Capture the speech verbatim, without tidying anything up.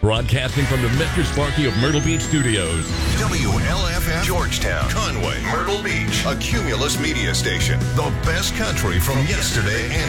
Broadcasting from the Mister Sparky of Myrtle Beach Studios. W L F F Georgetown, Conway, Myrtle Beach, a Cumulus media station. The best country from yesterday and